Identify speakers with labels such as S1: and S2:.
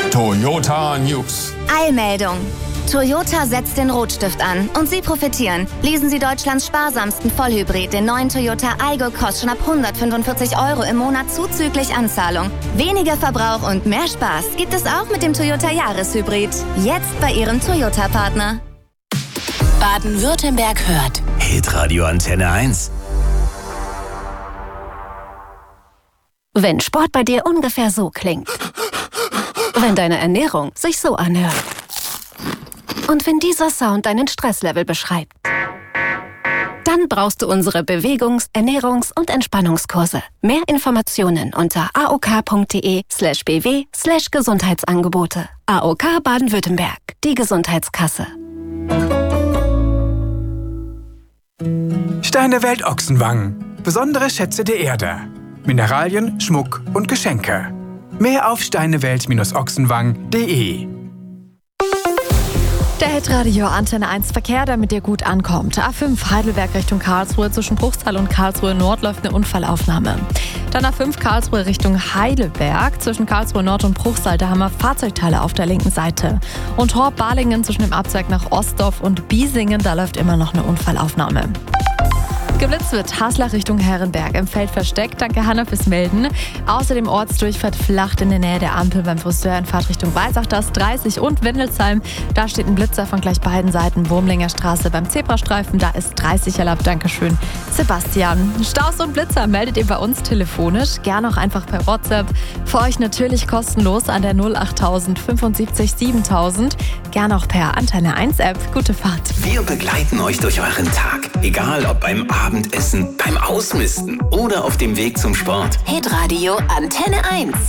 S1: Toyota News.
S2: Eilmeldung. Toyota setzt den Rotstift an und Sie profitieren. Lesen Sie Deutschlands sparsamsten Vollhybrid, den neuen Toyota Aygo, kostet schon ab 145 € im Monat zuzüglich Anzahlung. Weniger Verbrauch und mehr Spaß gibt es auch mit dem Toyota Jahreshybrid. Jetzt bei Ihrem Toyota-Partner.
S3: Baden-Württemberg hört
S4: Hitradio Antenne 1.
S5: Wenn Sport bei dir ungefähr so klingt. Wenn deine Ernährung sich so anhört. Und wenn dieser Sound deinen Stresslevel beschreibt. Dann brauchst du unsere Bewegungs-, Ernährungs- und Entspannungskurse. Mehr Informationen unter aok.de/bw/Gesundheitsangebote. AOK Baden-Württemberg, die Gesundheitskasse.
S6: Steinewelt Ochsenwangen. Besondere Schätze der Erde. Mineralien, Schmuck und Geschenke. Mehr auf steinewelt-ochsenwangen.de.
S7: Der Hitradio Antenne 1 Verkehr, damit ihr gut ankommt. A5 Heidelberg Richtung Karlsruhe, zwischen Bruchsal und Karlsruhe Nord läuft eine Unfallaufnahme. Dann A5 Karlsruhe Richtung Heidelberg, zwischen Karlsruhe Nord und Bruchsal, da haben wir Fahrzeugteile auf der linken Seite. Und Horb-Balingen zwischen dem Abzweig nach Ostdorf und Biesingen, da läuft immer noch eine Unfallaufnahme. Geblitzt wird Haslach Richtung Herrenberg, im Feld versteckt. Danke Hanna fürs Melden. Außerdem Ortsdurchfahrt flacht in der Nähe der Ampel beim Friseur in Fahrtrichtung Weissach, das 30 und Windelsheim. Da steht ein Blitzer von gleich beiden Seiten. Wurmlinger Straße beim Zebrastreifen, da ist 30 erlaubt. Dankeschön, Sebastian. Staus und Blitzer meldet ihr bei uns telefonisch, gerne auch einfach per WhatsApp. Für euch natürlich kostenlos an der 08000 75 7000. Gerne auch per Antenne 1 App. Gute Fahrt.
S4: Wir begleiten euch durch euren Tag. Egal ob beim Abendessen, beim Ausmisten oder auf dem Weg zum Sport.
S3: Hitradio Antenne 1.